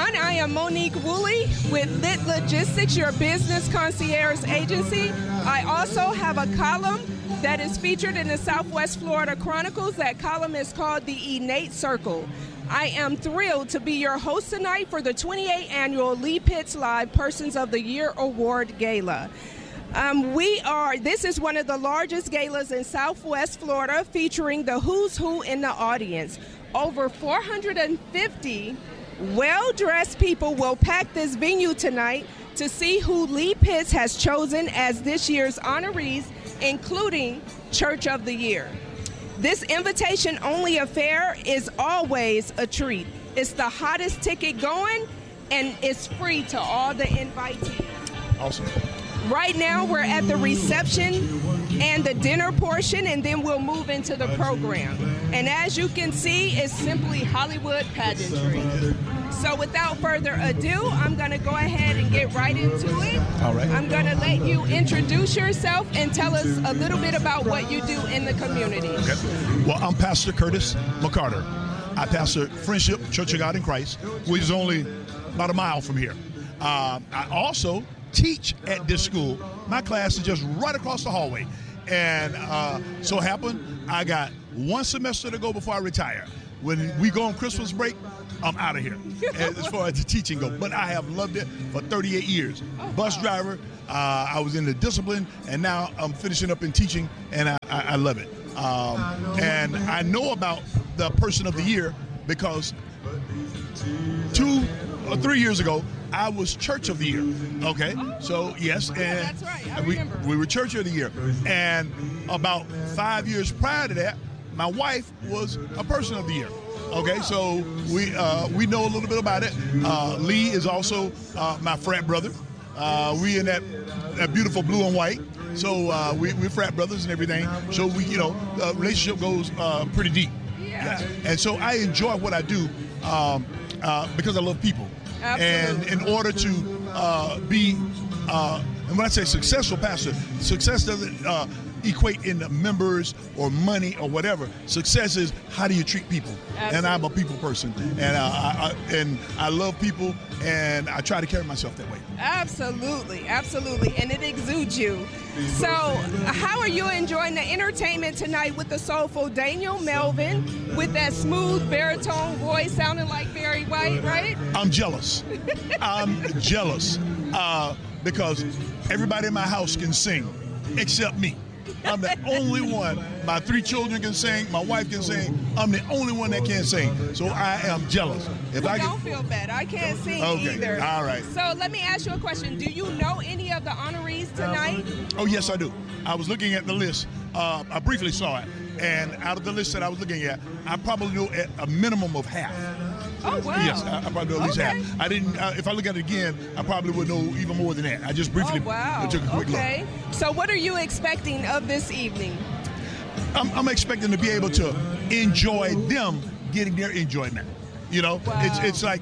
everyone. I am Monique Woolley with Lit Logistics, your business concierge agency. I also have a column that is featured in the Southwest Florida Chronicles. That column is called The Innate Circle. I am thrilled to be your host tonight for the 28th annual Lee Pitts Live Persons of the Year Award Gala. This is one of the largest galas in Southwest Florida, featuring the who's who in the audience. Over 450 well-dressed people will pack this venue tonight to see who Lee Pitts has chosen as this year's honorees, including Church of the Year. This invitation-only affair is always a treat. It's the hottest ticket going, and it's free to all the invitees. Awesome. Right now, we're at the reception and the dinner portion, and then we'll move into the program. And as you can see, it's simply Hollywood pageantry. So without further ado, I'm going to go ahead and get right into it. All right. I'm going to let you introduce yourself and tell us a little bit about what you do in the community. Okay. Well, I'm Pastor Curtis McCarter. I pastor Friendship Church of God in Christ, which is only about a mile from here. I also teach at this school. My class is just right across the hallway. And so happened, I got one semester to go before I retire. When we go on Christmas break, I'm out of here as far as the teaching goes. But I have loved it for 38 years. Bus driver, I was in the discipline, and now I'm finishing up in teaching, and I love it. And I know about the Person of the Year because 2 or 3 years ago, I was Church of the Year. Okay, so yes, and that's right. I remember. We were Church of the Year, and about 5 years prior to that, my wife was a Person of the Year. Okay, so we know a little bit about it. Lee is also my frat brother. We in that beautiful blue and white. So we're frat brothers and everything. So the relationship goes pretty deep. Yeah. Yes. And so I enjoy what I do because I love people. Absolutely. And in order to be, and when I say successful pastor, success doesn't equate in the members or money or whatever. Success is how do you treat people. Absolutely. And I'm a people person, and I love people, and I try to carry myself that way. Absolutely, absolutely, and it exudes you. So, how are you enjoying the entertainment tonight with the soulful Daniel Melvin with that smooth baritone voice sounding like Barry White, right? I'm jealous. I'm jealous because everybody in my house can sing except me. I'm the only one. My 3 children can sing. My wife can sing. I'm the only one that can't sing. So I am jealous. Don't feel bad. I can't sing either. All right. So let me ask you a question. Do you know any of the honorees tonight? Oh, yes, I do. I was looking at the list. I briefly saw it. And out of the list that I was looking at, I probably know at a minimum of half. Oh, wow. Yes, I probably know at least half. I didn't. If I look at it again, I probably would know even more than that. I just briefly took a quick look. So what are you expecting of this evening? I'm expecting to be able to enjoy them getting their enjoyment. Wow. It's like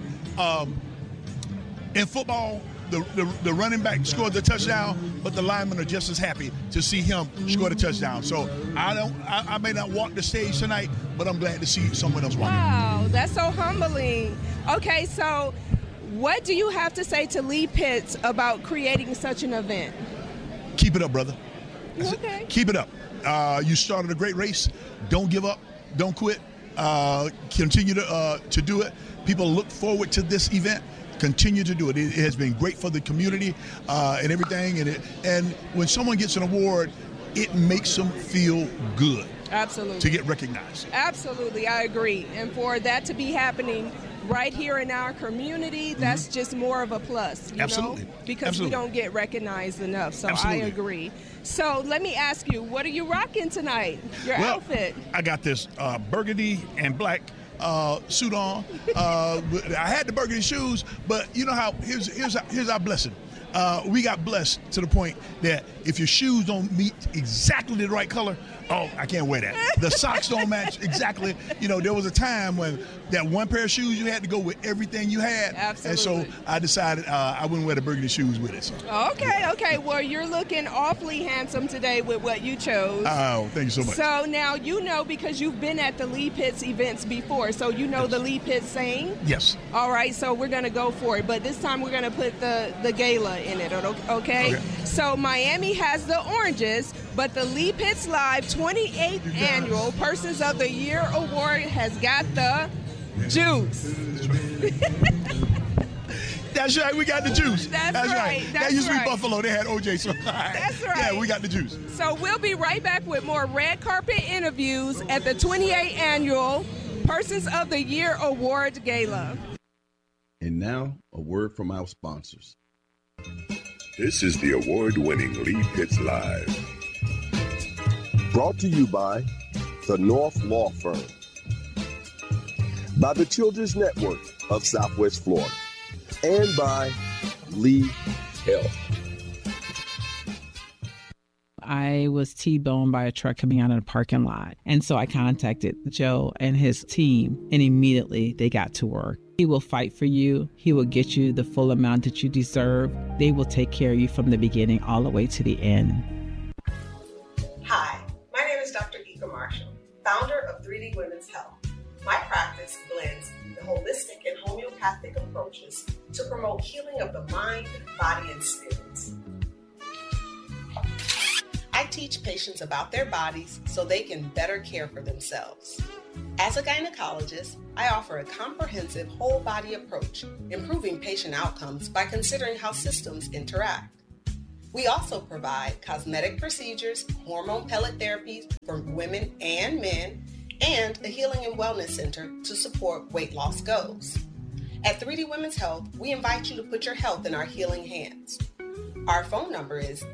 in football, the running back scored the touchdown, but the linemen are just as happy to see him score the touchdown. So I may not walk the stage tonight, but I'm glad to see someone else walking. Wow, that's so humbling. Okay, so what do you have to say to Lee Pitts about creating such an event? Keep it up, brother. Okay. Keep it up. You started a great race. Don't give up. Don't quit. Continue to do it. People look forward to this event. Continue to do it. It has been great for the community and everything. And when someone gets an award, it makes them feel good. Absolutely. To get recognized. Absolutely, I agree. And for that to be happening right here in our community, that's just more of a plus, you Absolutely. know? Because Absolutely. we don't get recognized enough. So Absolutely. I agree. So let me ask you, what are you rocking tonight? Your outfit? I got this burgundy and black suit on. I had the burgundy shoes, but you know how here's our blessing. we got blessed to the point that if your shoes don't meet exactly the right color, oh, I can't wear that. The socks don't match exactly. You know, there was a time when that one pair of shoes you had to go with everything you had. Absolutely. And so I decided I wouldn't wear the burgundy shoes with it. So. Okay. Well, you're looking awfully handsome today with what you chose. Oh, thank you so much. So now you know because you've been at the Lee Pitts events before, so you know the Lee Pitts saying? Yes. All right, so we're going to go for it. But this time we're going to put the gala in it, okay? So Miami has the oranges, but the Lee Pitts Live 28th Annual Persons of the Year Award has got the juice. That's right, we got the juice. That's right. That used to be Buffalo. They had OJ. So that's right. Yeah, we got the juice. So we'll be right back with more red carpet interviews at the 28th Annual Persons of the Year Award Gala. And now, a word from our sponsors. This is the award-winning Lee Pitts Live. Brought to you by the North Law Firm, by the Children's Network of Southwest Florida, and by Lee Health. I was T-boned by a truck coming out of the parking lot. And so I contacted Joe and his team, and immediately they got to work. He will fight for you. He will get you the full amount that you deserve. They will take care of you from the beginning all the way to the end. Hi, my name is Dr. Ika Marshall, founder of 3D Women's Health. My practice blends the holistic and homeopathic approaches to promote healing of the mind, body, and spirits. I teach patients about their bodies so they can better care for themselves. As a gynecologist, I offer a comprehensive whole body approach, improving patient outcomes by considering how systems interact. We also provide cosmetic procedures, hormone pellet therapies for women and men, and a healing and wellness center to support weight loss goals. At 3D Women's Health, we invite you to put your health in our healing hands. Our phone number is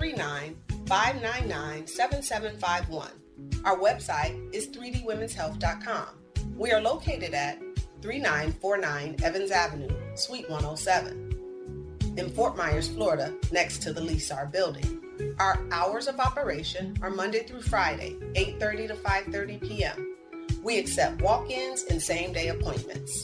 239-599-7751. Our website is 3dwomenshealth.com. We are located at 3949 Evans Avenue, Suite 107. In Fort Myers, Florida, next to the Lesar building. Our hours of operation are Monday through Friday, 8:30 to 5:30 p.m. We accept walk-ins and same-day appointments.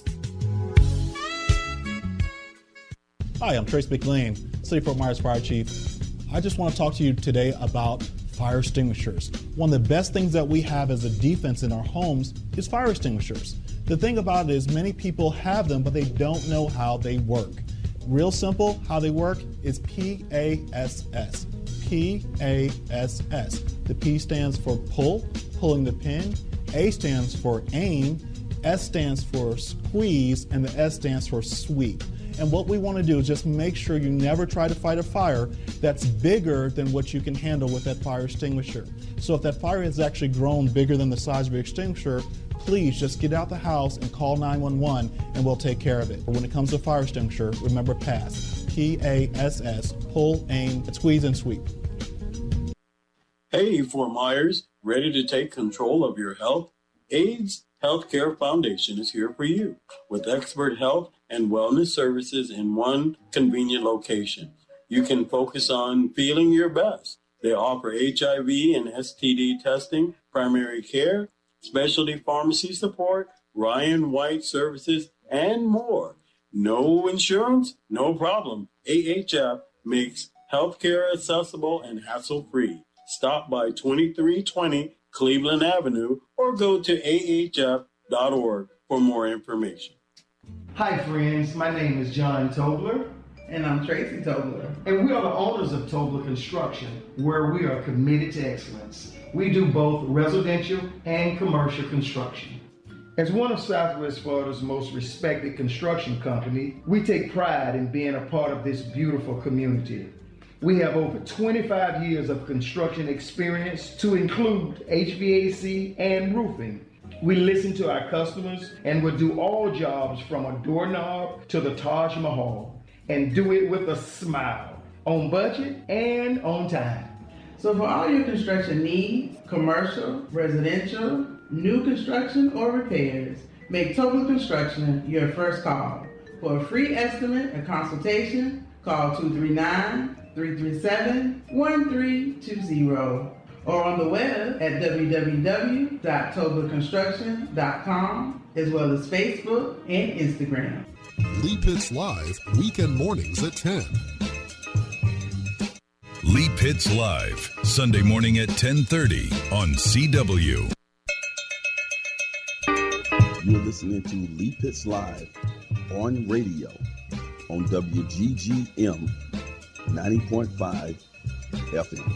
Hi, I'm Trace McLean, City Fort Myers Fire Chief. I just want to talk to you today about fire extinguishers. One of the best things that we have as a defense in our homes is fire extinguishers. The thing about it is many people have them, but they don't know how they work. Real simple, how they work is PASS. PASS. The P stands for pull, pulling the pin. A stands for aim. S stands for squeeze, and the S stands for sweep. And what we want to do is just make sure you never try to fight a fire that's bigger than what you can handle with that fire extinguisher. So if that fire has actually grown bigger than the size of your extinguisher, please just get out the house and call 911 and we'll take care of it. When it comes to fire extinguisher, remember PASS. PASS, pull, aim, squeeze, and sweep. Hey, Fort Myers, ready to take control of your health? AIDS Healthcare Foundation is here for you with expert health and wellness services in one convenient location. You can focus on feeling your best. They offer HIV and STD testing, primary care, specialty pharmacy support, Ryan White services, and more. No insurance? No problem. AHF makes healthcare accessible and hassle-free. Stop by 2320 Cleveland Avenue or go to ahf.org for more information. Hi friends, my name is John Tobler. And I'm Tracy Tobler. And we are the owners of Tobler Construction, where we are committed to excellence. We do both residential and commercial construction. As one of Southwest Florida's most respected construction company, we take pride in being a part of this beautiful community. We have over 25 years of construction experience to include HVAC and roofing. We listen to our customers and will do all jobs from a doorknob to the Taj Mahal and do it with a smile, on budget and on time. So for all your construction needs, commercial, residential, new construction, or repairs, make Tobler Construction your first call. For a free estimate and consultation, Call 239-337-1320 or on the web at www.toblerconstruction.com, as well as Facebook and Instagram. Lee Pitts Live, weekend mornings at 10. Lee Pitts Live, Sunday morning at 10:30 on CW. You're listening to Lee Pitts Live on radio on WGGM 90.5 FM.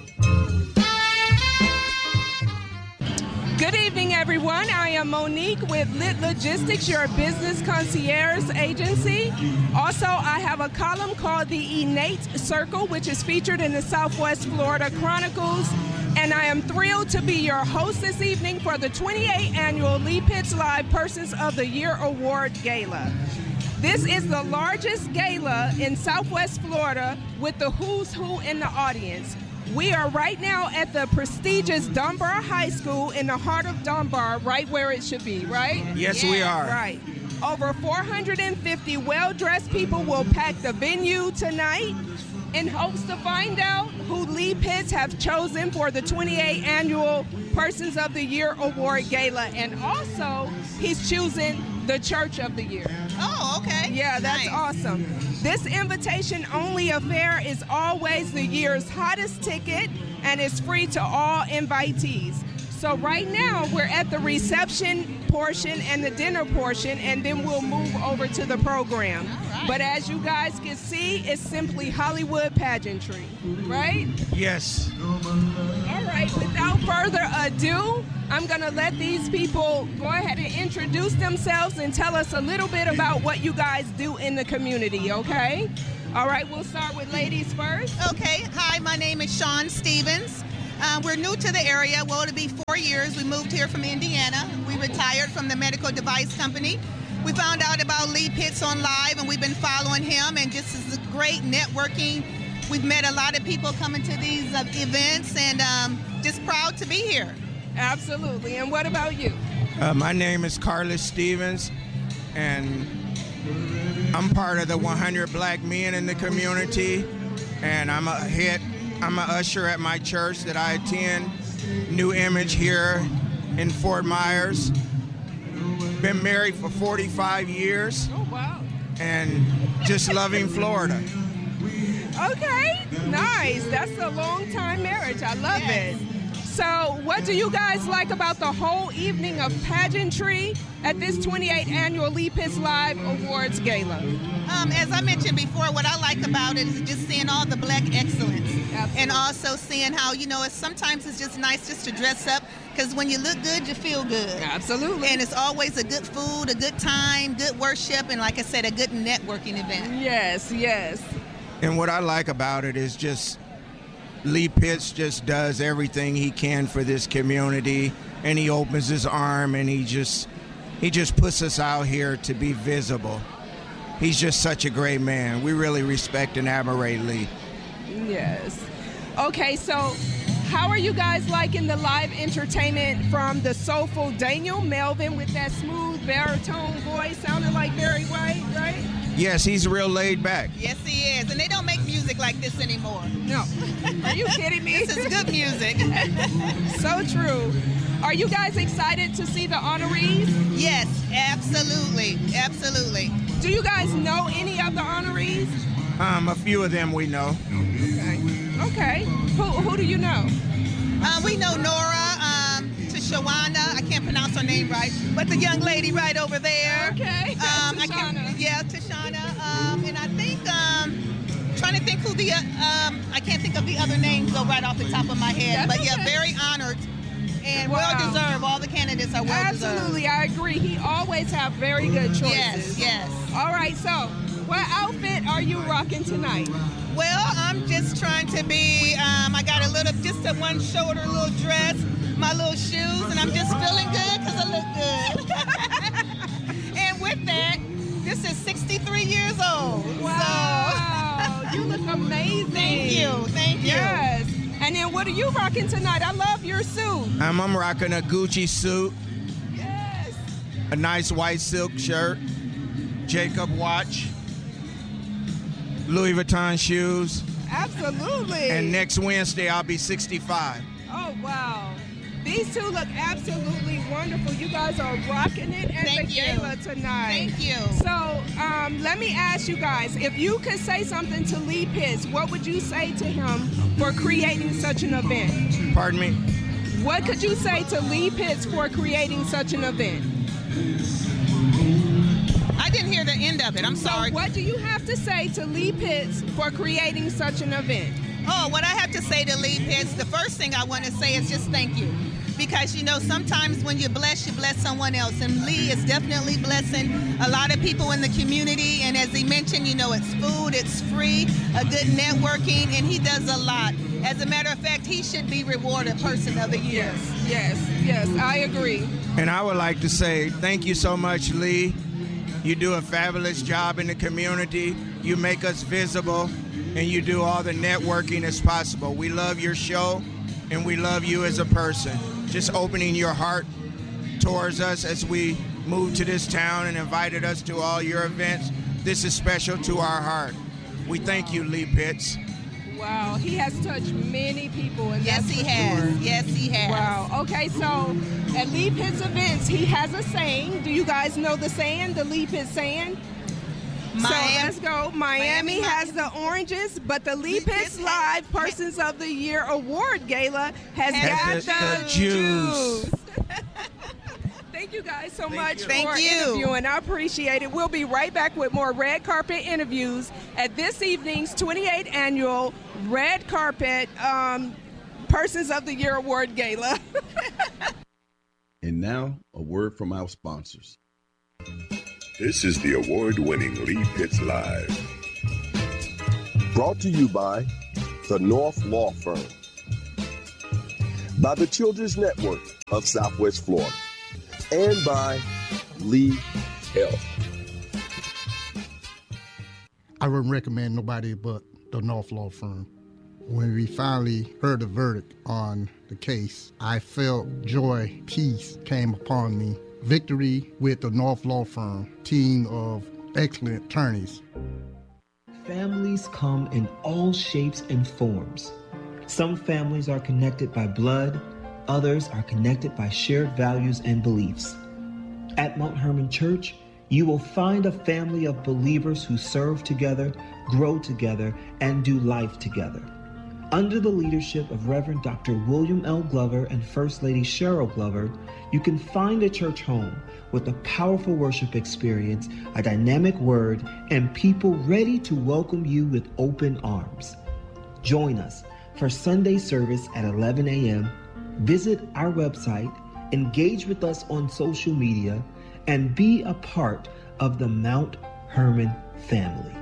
Good evening, everyone. I am Monique with Lit Logistics, your business concierge agency. Also, I have a column called The Innate Circle, which is featured in the Southwest Florida Chronicles. And I am thrilled to be your host this evening for the 28th annual Lee Pitts Live Persons of the Year Award Gala. This is the largest gala in Southwest Florida with the who's who in the audience. We are right now at the prestigious Dunbar High School in the heart of Dunbar, right where it should be, right? Yes, we are. Right. Over 450 well-dressed people will pack the venue tonight in hopes to find out who Lee Pitts have chosen for the 28th annual Persons of the Year Award Gala. And also, he's choosing the Church of the Year. Oh, okay. Yeah, that's nice. Awesome. This invitation-only affair is always the year's hottest ticket and is free to all invitees. So right now, we're at the reception portion and the dinner portion, and then we'll move over to the program. Right. But as you guys can see, it's simply Hollywood pageantry, right? Yes. All right, without further ado, I'm going to let these people go ahead and introduce themselves and tell us a little bit about what you guys do in the community, okay? All right, we'll start with ladies first. Okay. Hi, my name is Shawn Stevens. We're new to the area. Well, it'll be 4 years. We moved here from Indiana. We retired from the medical device company. We found out about Lee Pitts on Live, and we've been following him, and just is a great networking. We've met a lot of people coming to these events, and just proud to be here. Absolutely. And what about you? My name is Carlos Stevens, and I'm part of the 100 Black Men in the community, and I'm an usher at my church that I attend, New Image here in Fort Myers. Been married for 45 years. Oh, wow. And just loving Florida. Okay, nice. That's a long-time marriage. I love it. So what do you guys like about the whole evening of pageantry at this 28th annual Lee Pitts Live Awards Gala? As I mentioned before, what I like about it is just seeing all the Black excellence. Absolutely. And also seeing how, sometimes it's just nice just to dress up, because when you look good, you feel good. Absolutely. And it's always a good food, a good time, good worship, and like I said, a good networking event. Yes, yes. And what I like about it is just Lee Pitts just does everything he can for this community, and he opens his arm, and he just puts us out here to be visible. He's just such a great man. We really respect and admire Lee. Yes. Okay, so how are you guys liking the live entertainment from the soulful Daniel Melvin with that smooth baritone voice, sounding like Barry White, right? Yes, he's real laid back. Yes, he is. And they don't make music like this anymore. No. Are you kidding me? This is good music. So true. Are you guys excited to see the honorees? Yes, absolutely. Absolutely. Do you guys know any of the honorees? A few of them we know. Okay. Who do you know? We know Nora, Tishawana. I can't pronounce her name right, but the young lady right over there. Okay. Tishana. And I think trying to think who the I can't think of the other names though right off the top of my head. That's but yeah, very honored and well deserved. All the candidates are well deserved. Absolutely, I agree. He always have very good choices. Yes. All right, so what outfit are you rocking tonight? Well, I'm just trying to be. I got just a one shoulder little dress, my little shoes, and I'm just feeling good because I look good. And with that, this is 63 years old. Wow, so. You look amazing. Thank you. Yes. And then what are you rocking tonight? I love your suit. I'm rocking a Gucci suit. Yes. A nice white silk shirt. Jacob watch. Louis Vuitton shoes. Absolutely. And next Wednesday, I'll be 65. Oh, wow. These two look absolutely wonderful. You guys are rocking it at the gala tonight. Thank you. So let me ask you guys, if you could say something to Lee Pitts, what would you say to him for creating such an event? Pardon me? What could you say to Lee Pitts for creating such an event? I didn't hear the end of it. I'm sorry. So what do you have to say to Lee Pitts for creating such an event? Oh, what I have to say to Lee Pitts, the first thing I want to say is just thank you. Because, you know, sometimes when you bless someone else. And Lee is definitely blessing a lot of people in the community. And as he mentioned, you know, it's food, it's free, a good networking, and he does a lot. As a matter of fact, he should be rewarded Person of the Year. Yes, I agree. And I would like to say thank you so much, Lee. You do a fabulous job in the community. You make us visible, and you do all the networking as possible. We love your show, and we love you as a person. Just opening your heart towards us as we moved to this town and invited us to all your events. This is special to our heart. We thank you, Lee Pitts. Wow, he has touched many people. And yes, he has. Yes, he has. Wow. Okay, so at Lee Pitts events, he has a saying. Do you guys know the saying, the Lee Pitts saying? So let's go. Miami has the oranges, but the Lee Pitts Live Persons of the Year Award Gala has got the juice. Thank you guys so much for interviewing. I appreciate it. We'll be right back with more red carpet interviews at this evening's 28th annual Red Carpet Persons of the Year Award Gala. And now, a word from our sponsors. This is the award-winning Lee Pitts Live. Brought to you by the North Law Firm, by the Children's Network of Southwest Florida, and by Lee Health. I wouldn't recommend nobody but the North Law Firm. When we finally heard the verdict on the case, I felt joy, peace came upon me. Victory with the North Law Firm, team of excellent attorneys. Families come in all shapes and forms. Some families are connected by blood, others are connected by shared values and beliefs. At Mount Hermon Church, you will find a family of believers who serve together, grow together, and do life together. Under the leadership of Reverend Dr. William L. Glover and First Lady Cheryl Glover, you can find a church home with a powerful worship experience, a dynamic word, and people ready to welcome you with open arms. Join us for Sunday service at 11 a.m. Visit our website, engage with us on social media, and be a part of the Mount Hermon family.